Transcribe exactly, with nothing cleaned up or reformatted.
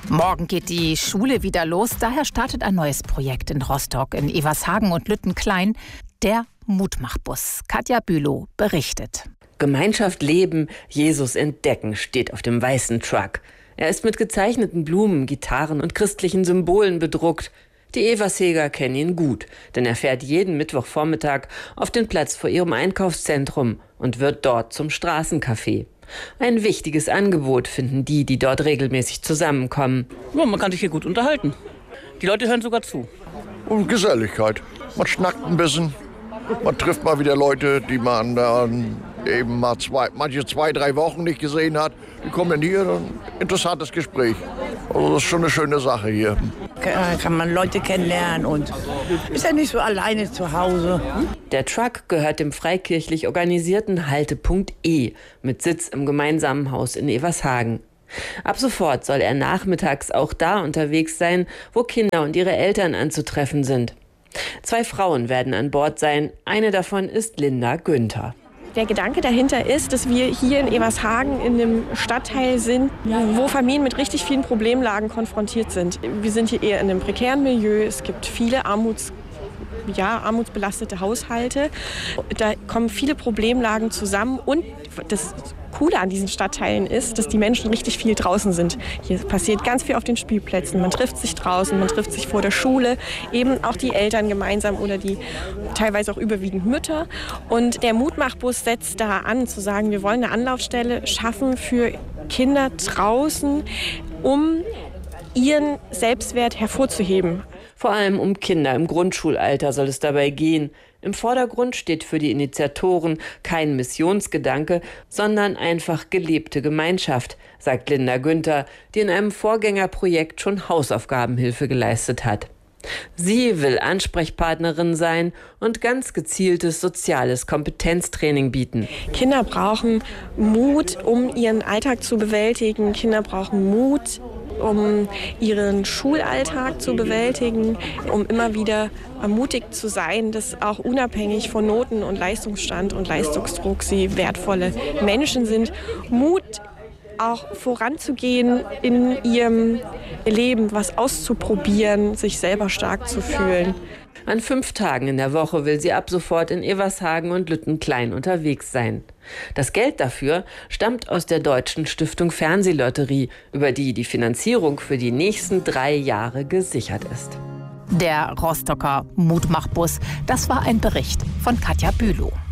Morgen geht die Schule wieder los. Daher startet ein neues Projekt in Rostock, in Evershagen und Lüttenklein. Der Mutmachbus. Katja Bülow berichtet. Gemeinschaft leben, Jesus entdecken steht auf dem weißen Truck. Er ist mit gezeichneten Blumen, Gitarren und christlichen Symbolen bedruckt. Die Eversheger kennen ihn gut, denn er fährt jeden Mittwochvormittag auf den Platz vor ihrem Einkaufszentrum und wird dort zum Straßencafé. Ein wichtiges Angebot finden die, die dort regelmäßig zusammenkommen. Ja, man kann sich hier gut unterhalten. Die Leute hören sogar zu. Und Geselligkeit. Man schnackt ein bisschen. Man trifft mal wieder Leute, die man dann eben mal zwei, manche zwei, drei Wochen nicht gesehen hat. Die kommen dann hier, ein interessantes Gespräch. Also das ist schon eine schöne Sache hier. Kann man Leute kennenlernen und ist ja nicht so alleine zu Hause. Der Truck gehört dem freikirchlich organisierten Haltepunkt E mit Sitz im gemeinsamen Haus in Evershagen. Ab sofort soll er nachmittags auch da unterwegs sein, wo Kinder und ihre Eltern anzutreffen sind. Zwei Frauen werden an Bord sein. Eine davon ist Linda Günther. Der Gedanke dahinter ist, dass wir hier in Evershagen in einem Stadtteil sind, wo Familien mit richtig vielen Problemlagen konfrontiert sind. Wir sind hier eher in einem prekären Milieu. Es gibt viele Armuts, ja, armutsbelastete Haushalte. Da kommen viele Problemlagen zusammen und das Coole an diesen Stadtteilen ist, dass die Menschen richtig viel draußen sind. Hier passiert ganz viel auf den Spielplätzen. Man trifft sich draußen, man trifft sich vor der Schule, eben auch die Eltern gemeinsam oder die teilweise auch überwiegend Mütter. Und der Mutmachbus setzt da an, zu sagen, wir wollen eine Anlaufstelle schaffen für Kinder draußen, um ihren Selbstwert hervorzuheben. Vor allem um Kinder im Grundschulalter soll es dabei gehen. Im Vordergrund steht für die Initiatoren kein Missionsgedanke, sondern einfach gelebte Gemeinschaft, sagt Linda Günther, die in einem Vorgängerprojekt schon Hausaufgabenhilfe geleistet hat. Sie will Ansprechpartnerin sein und ganz gezieltes soziales Kompetenztraining bieten. Kinder brauchen Mut, um ihren Alltag zu bewältigen. Kinder brauchen Mut, um ihren Schulalltag zu bewältigen, um immer wieder ermutigt zu sein, dass auch unabhängig von Noten und Leistungsstand und Leistungsdruck sie wertvolle Menschen sind. Mut, auch voranzugehen in ihrem Leben, was auszuprobieren, sich selber stark zu fühlen. An fünf Tagen in der Woche will sie ab sofort in Evershagen und Lüttenklein unterwegs sein. Das Geld dafür stammt aus der Deutschen Stiftung Fernsehlotterie, über die die Finanzierung für die nächsten drei Jahre gesichert ist. Der Rostocker Mutmachbus, das war ein Bericht von Katja Bülow.